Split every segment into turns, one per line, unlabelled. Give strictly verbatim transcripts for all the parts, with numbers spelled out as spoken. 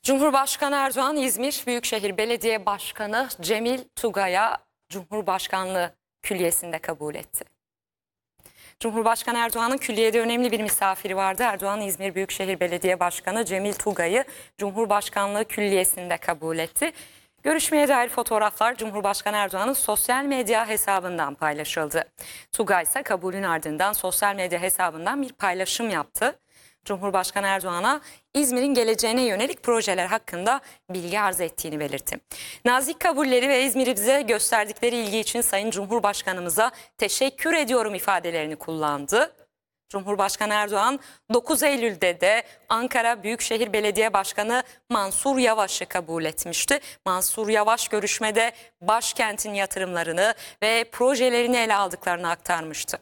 Cumhurbaşkanı Erdoğan, İzmir Büyükşehir Belediye Başkanı Cemil Tugay'a Cumhurbaşkanlığı Külliyesi'nde kabul etti. Cumhurbaşkanı Erdoğan'ın külliyede önemli bir misafiri vardı. Erdoğan, İzmir Büyükşehir Belediye Başkanı Cemil Tugay'ı Cumhurbaşkanlığı Külliyesi'nde kabul etti. Görüşmeye dair fotoğraflar Cumhurbaşkanı Erdoğan'ın sosyal medya hesabından paylaşıldı. Tugay ise kabulün ardından sosyal medya hesabından bir paylaşım yaptı. Cumhurbaşkanı Erdoğan'a İzmir'in geleceğine yönelik projeler hakkında bilgi arz ettiğini belirtti. Nazik kabulleri ve İzmir'i bize gösterdikleri ilgi için Sayın Cumhurbaşkanımıza teşekkür ediyorum ifadelerini kullandı. Cumhurbaşkanı Erdoğan dokuz Eylül'de de Ankara Büyükşehir Belediye Başkanı Mansur Yavaş'ı kabul etmişti. Mansur Yavaş görüşmede başkentin yatırımlarını ve projelerini ele aldıklarını aktarmıştı.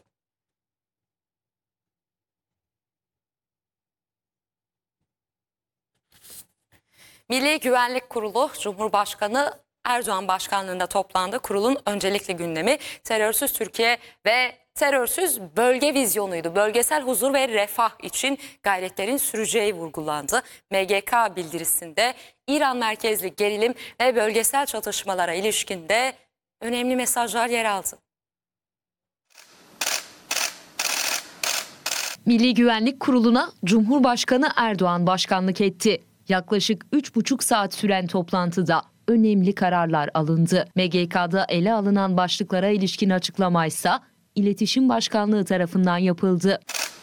Milli Güvenlik Kurulu Cumhurbaşkanı Erdoğan başkanlığında toplandı. Kurulun öncelikli gündemi terörsüz Türkiye ve terörsüz bölge vizyonuydu. Bölgesel huzur ve refah için gayretlerin süreceği vurgulandı. M G K bildirisinde İran merkezli gerilim ve bölgesel çatışmalara ilişkin de önemli mesajlar yer aldı.
Milli Güvenlik Kurulu'na Cumhurbaşkanı Erdoğan başkanlık etti. Yaklaşık üç buçuk saat süren toplantıda önemli kararlar alındı. M G K'da ele alınan başlıklara ilişkin açıklamaysa İletişim Başkanlığı tarafından yapıldı.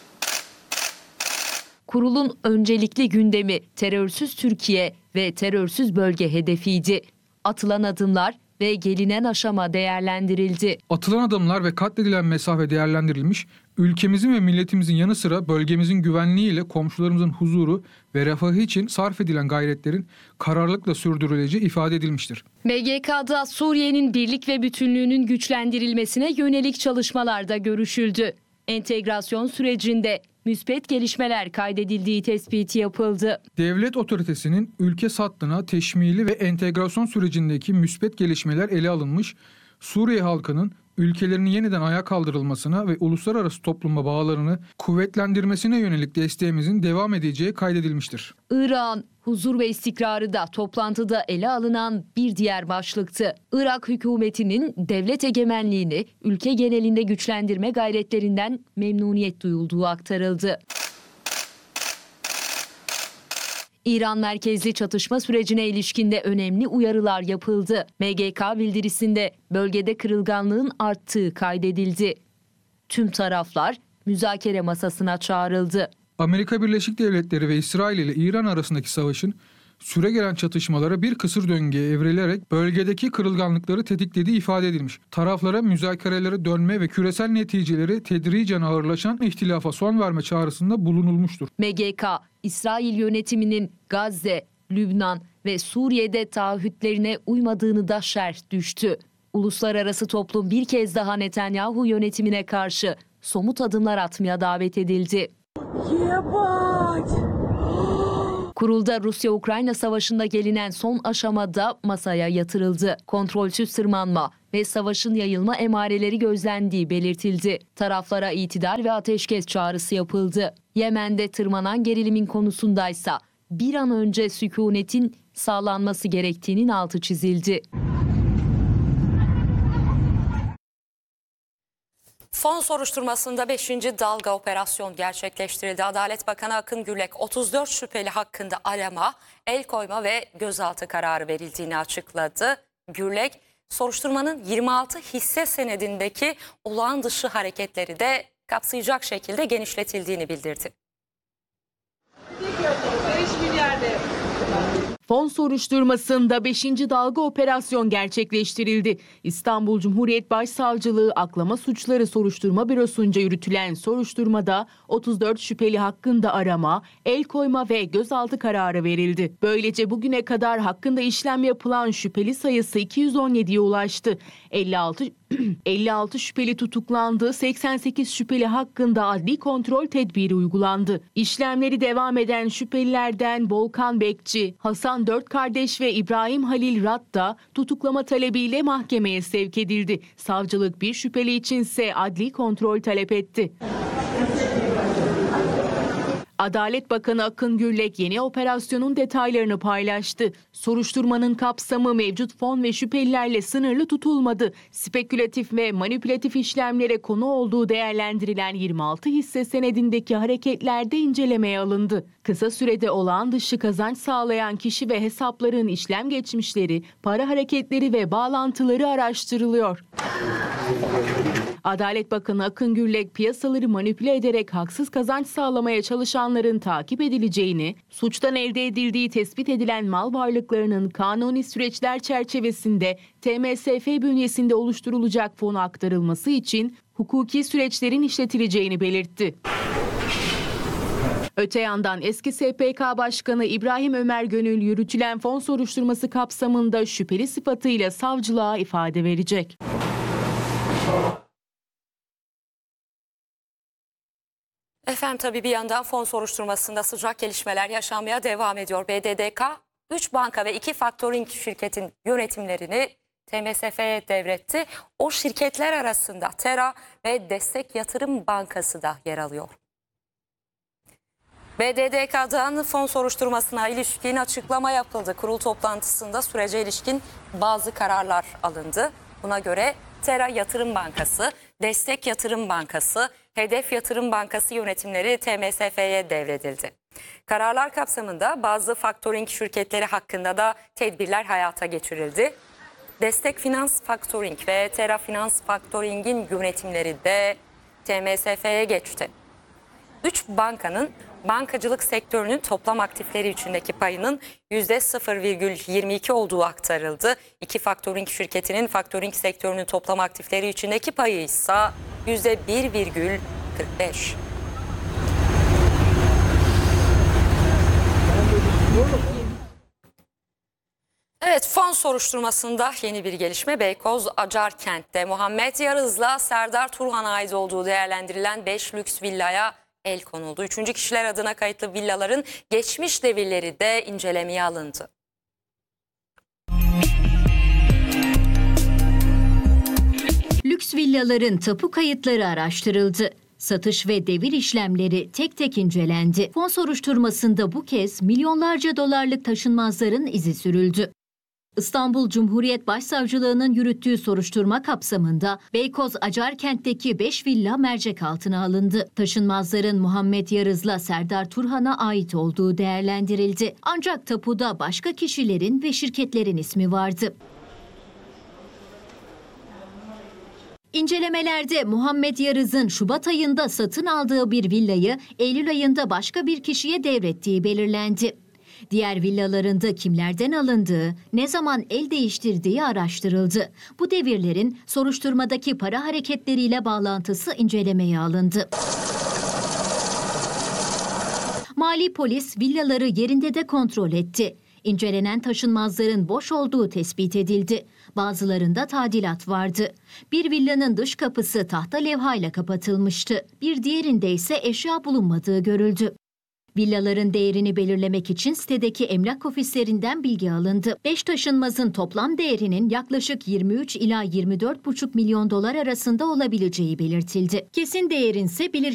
Kurulun öncelikli gündemi terörsüz Türkiye ve terörsüz bölge hedefiydi. Atılan adımlar ve gelinen aşama değerlendirildi.
Atılan adımlar ve katledilen mesafe değerlendirilmiş, ülkemizin ve milletimizin yanı sıra bölgemizin güvenliği ile komşularımızın huzuru ve refahı için sarf edilen gayretlerin kararlılıkla sürdürüleceği ifade edilmiştir.
M G K'da Suriye'nin birlik ve bütünlüğünün güçlendirilmesine yönelik çalışmalarda görüşüldü. Entegrasyon sürecinde müspet gelişmeler kaydedildiği tespiti yapıldı.
Devlet otoritesinin ülke sattığına teşmili ve entegrasyon sürecindeki müspet gelişmeler ele alınmış, Suriye halkının ülkelerinin yeniden ayağa kaldırılmasına ve uluslararası topluma bağlarını kuvvetlendirmesine yönelik desteğimizin devam edeceği kaydedilmiştir.
İran, huzur ve istikrarı da toplantıda ele alınan bir diğer başlıktı. Irak hükümetinin devlet egemenliğini ülke genelinde güçlendirme gayretlerinden memnuniyet duyulduğu aktarıldı. İran merkezli çatışma sürecine ilişkinde önemli uyarılar yapıldı. M G K bildirisinde bölgede kırılganlığın arttığı kaydedildi. Tüm taraflar müzakere masasına çağrıldı.
Amerika Birleşik Devletleri ve İsrail ile İran arasındaki savaşın süregelen çatışmalara bir kısır döngüye evrilerek bölgedeki kırılganlıkları tetiklediği ifade edilmiş. Taraflara müzakerelere dönme ve küresel neticeleri tedricen ağırlaşan ihtilafa son verme çağrısında bulunulmuştur.
M G K, İsrail yönetiminin Gazze, Lübnan ve Suriye'de taahhütlerine uymadığını da şerh düştü. Uluslararası toplum bir kez daha Netanyahu yönetimine karşı somut adımlar atmaya davet edildi. Kurulda Rusya-Ukrayna savaşında gelinen son aşamada masaya yatırıldı. Kontrolsüz tırmanma ve savaşın yayılma emareleri gözlendiği belirtildi. Taraflara itidal ve ateşkes çağrısı yapıldı. Yemen'de tırmanan gerilimin konusundaysa bir an önce sükunetin sağlanması gerektiğinin altı çizildi.
Fon soruşturmasında beşinci dalga operasyon gerçekleştirildi. Adalet Bakanı Akın Gürlek otuz dört şüpheli hakkında arama, el koyma ve gözaltı kararı verildiğini açıkladı. Gürlek, soruşturmanın yirmi altı hisse senedindeki olağan dışı hareketleri de kapsayacak şekilde genişletildiğini bildirdi.
Fon soruşturmasında beşinci dalga operasyon gerçekleştirildi. İstanbul Cumhuriyet Başsavcılığı Aklama Suçları Soruşturma Bürosu'nca yürütülen soruşturmada otuz dört şüpheli hakkında arama, el koyma ve gözaltı kararı verildi. Böylece bugüne kadar hakkında işlem yapılan şüpheli sayısı iki yüz on yediye ulaştı. elli altı elli altı şüpheli tutuklandı, seksen sekiz şüpheli hakkında adli kontrol tedbiri uygulandı. İşlemleri devam eden şüphelilerden Volkan Bekçi, Hasan Dört Kardeş ve İbrahim Halil Rat da tutuklama talebiyle mahkemeye sevk edildi. Savcılık bir şüpheli içinse adli kontrol talep etti. Adalet Bakanı Akın Gürlek yeni operasyonun detaylarını paylaştı. Soruşturmanın kapsamı mevcut fon ve şüphelilerle sınırlı tutulmadı. Spekülatif ve manipülatif işlemlere konu olduğu değerlendirilen yirmi altı hisse senedindeki hareketlerde incelemeye alındı. Kısa sürede olağan dışı kazanç sağlayan kişi ve hesapların işlem geçmişleri, para hareketleri ve bağlantıları araştırılıyor. Adalet Bakanı Akın Gürlek piyasaları manipüle ederek haksız kazanç sağlamaya çalışanların takip edileceğini, suçtan elde edildiği tespit edilen mal varlıklarının kanuni süreçler çerçevesinde T M S F bünyesinde oluşturulacak fona aktarılması için hukuki süreçlerin işletileceğini belirtti. Öte yandan eski S P K Başkanı İbrahim Ömer Gönül yürütülen fon soruşturması kapsamında şüpheli sıfatıyla savcılığa ifade verecek.
Efendim tabii bir yandan fon soruşturmasında sıcak gelişmeler yaşanmaya devam ediyor. B D D K, üç banka ve iki faktoring şirketin yönetimlerini T M S F'ye devretti. O şirketler arasında Tera ve Destek Yatırım Bankası da yer alıyor. B D D K'dan fon soruşturmasına ilişkin açıklama yapıldı. Kurul toplantısında sürece ilişkin bazı kararlar alındı. Buna göre Tera Yatırım Bankası, Destek Yatırım Bankası, Hedef Yatırım Bankası yönetimleri T M S F'ye devredildi. Kararlar kapsamında bazı faktoring şirketleri hakkında da tedbirler hayata geçirildi. Destek Finans Faktoring ve Tera Finans Faktoring'in yönetimleri de T M S F'ye geçti. Üç bankanın bankacılık sektörünün toplam aktifleri içindeki payının yüzde sıfır virgül yirmi iki olduğu aktarıldı. İki faktoring şirketinin faktoring sektörünün toplam aktifleri içindeki payı ise yüzde bir virgül kırk beş. Evet, fon soruşturmasında yeni bir gelişme. Beykoz Acarkent'te Muhammed Yarız'la Serdar Turhan'a ait olduğu değerlendirilen beş lüks villaya el konuldu. Üçüncü kişiler adına kayıtlı villaların geçmiş devirleri de incelemeye alındı.
Lüks villaların tapu kayıtları araştırıldı. Satış ve devir işlemleri tek tek incelendi. Fon soruşturmasında bu kez milyonlarca dolarlık taşınmazların izi sürüldü. İstanbul Cumhuriyet Başsavcılığı'nın yürüttüğü soruşturma kapsamında Beykoz Acarkent'teki beş villa mercek altına alındı. Taşınmazların Muhammed Yarız'la Serdar Turhan'a ait olduğu değerlendirildi. Ancak tapuda başka kişilerin ve şirketlerin ismi vardı. İncelemelerde Muhammed Yarız'ın Şubat ayında satın aldığı bir villayı Eylül ayında başka bir kişiye devrettiği belirlendi. Diğer villalarında kimlerden alındığı, ne zaman el değiştirdiği araştırıldı. Bu devirlerin soruşturmadaki para hareketleriyle bağlantısı incelemeye alındı. Mali polis villaları yerinde de kontrol etti. İncelenen taşınmazların boş olduğu tespit edildi. Bazılarında tadilat vardı. Bir villanın dış kapısı tahta levhayla kapatılmıştı. Bir diğerinde ise eşya bulunmadığı görüldü. Villaların değerini belirlemek için sitedeki emlak ofislerinden bilgi alındı. Beş taşınmazın toplam değerinin yaklaşık yirmi üç ila yirmi dört buçuk milyon dolar arasında olabileceği belirtildi. Kesin değerin ise bilirkişi